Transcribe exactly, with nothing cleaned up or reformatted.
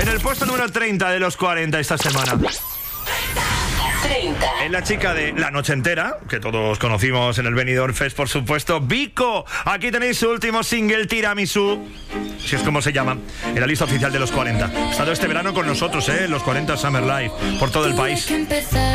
En el puesto número treinta de los cuarenta esta semana. treinta. Es la chica de La Noche Entera, que todos conocimos en el Benidorm Fest, por supuesto. Vico. Aquí tenéis su último single, Tiramisú. Si es como se llama, en la lista oficial de los cuarenta. Ha estado este verano con nosotros, ¿eh? Los cuarenta Summer Live, por todo el país.